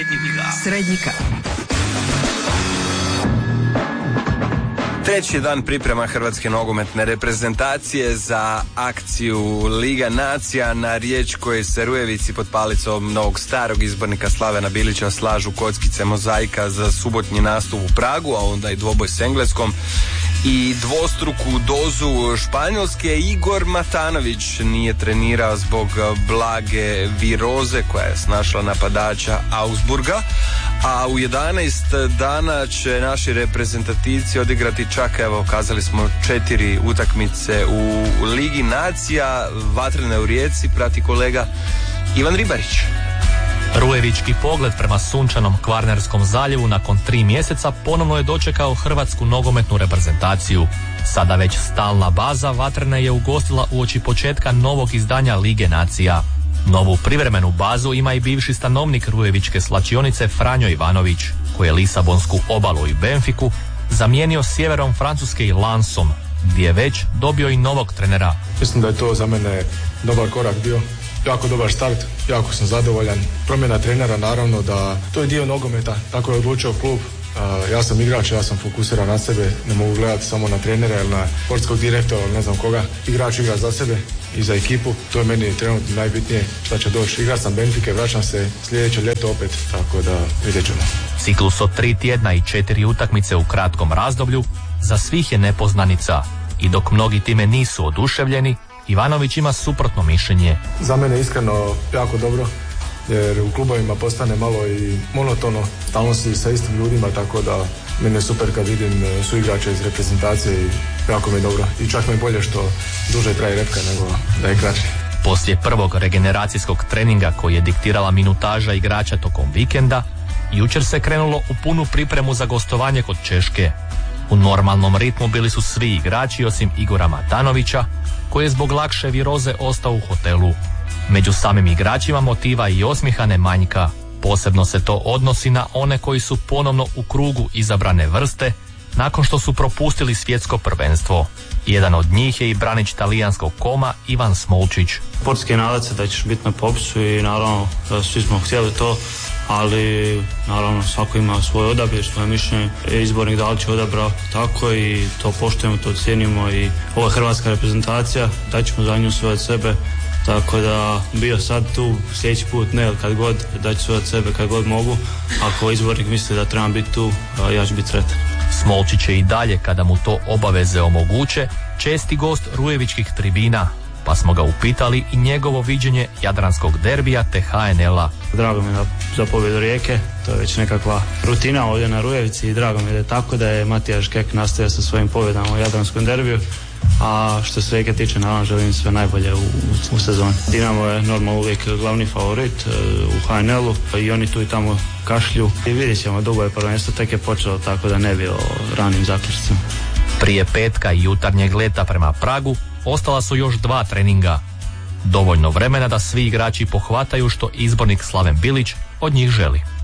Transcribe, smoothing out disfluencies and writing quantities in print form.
Srednjika. Treći dan priprema hrvatske nogometne reprezentacije za akciju Liga nacija. Na riječ koje se Rujevici pod palicom novog starog izbornika Slavena Bilića slažu kockice mozaika za subotnji nastup u Pragu, a onda i dvoboj s Engleskom i dvostruku dozu Španjolske. Igor Matanović nije trenirao zbog blage viroze koja je snašla napadača Augsburga, a u 11 dana će naši reprezentativci odigrati čak, evo, kazali smo 4 utakmice u Ligi nacija. Vatrene u Rijeci prati kolega Ivan Ribarić. Rujevički pogled prema sunčanom Kvarnerskom zaljevu nakon 3 mjeseca ponovno je dočekao hrvatsku nogometnu reprezentaciju. Sada već stalna baza Vatrene je ugostila uoči početka novog izdanja Lige nacija. Novu privremenu bazu ima i bivši stanovnik Rujevičke slačionice Franjo Ivanović, koji je Lisabonsku obalu i Benfiku zamijenio sjeverom Francuske i Lansom, gdje je već dobio i novog trenera. Mislim da je to za mene dobar korak bio. Jako dobar start, jako sam zadovoljan. Promjena trenera, naravno da to je dio nogometa, tako je odlučio klub. Ja sam igrač, ja sam fokusiran na sebe, ne mogu gledati samo na trenera ili na sportskog direktora ili ne znam koga. Igrač igra za sebe i za ekipu, to je meni trenutno najbitnije šta će doći. Igra sam Benfike, vraćam se sljedeće ljeto opet, tako da vidjet ćemo. Ciklus od 3 tjedna i 4 utakmice u kratkom razdoblju za svih je nepoznanica i dok mnogi time nisu oduševljeni, Ivanović ima suprotno mišljenje. Za mene iskreno jako dobro, jer u klubovima postane malo i monotono, stalno si sa istim ljudima, tako da meni je super kad vidim suigrače iz reprezentacije i jako mi je dobro. I čak mi je bolje što duže traje repka nego da je kraće. Poslije prvog regeneracijskog treninga koji je diktirala minutaža igrača tokom vikenda, jučer se krenulo u punu pripremu za gostovanje kod Češke. U normalnom ritmu bili su svi igrači osim Igora Matanovića, koji je zbog lakše viroze ostao u hotelu. Među samim igračima motiva i osmiha ne manjka. Posebno se to odnosi na one koji su ponovno u krugu izabrane vrste nakon što su propustili svjetsko prvenstvo. Jedan od njih je i branič talijanskog Koma Ivan Smolčić. Sportski nadac se da ćeš biti na popisu i naravno svi smo htjeli to, ali naravno svako ima svoj odabir, svoje mišljenje. Izbornik da li će odabrao tako i to poštujemo, to cijenimo i ova hrvatska reprezentacija, da ćemo za nju sve od sebe. Tako da bio sad tu, sljedeći put ne, kad god da ću sve od sebe kad god mogu. Ako izbornik misli da trebam biti tu, ja ću biti sretan. Smolčić je i dalje, kada mu to obaveze omoguće, česti gost rujevičkih tribina, pa smo ga upitali i njegovo viđenje jadranskog derbija te HNL-a. Drago mi je za pobjedu Rijeke, to je već nekakva rutina ovdje na Rujevici i drago mi je da je tako, da je Matija Škek nastavio sa svojim pobjedama u jadranskom derbiju. A što se Rijeke tiče, naravno želim sve najbolje u sezoni. Dinamo je normalno uvijek glavni favorit u HNL-u i oni tu i tamo kašlju. I vidjet ćemo, dugo je prvenstvo, tek je počelo, tako da ne bi o ranim zaključcima. Prije petka i jutarnjeg leta prema Pragu ostala su još 2 treninga. Dovoljno vremena da svi igrači pohvataju što izbornik Slaven Bilić od njih želi.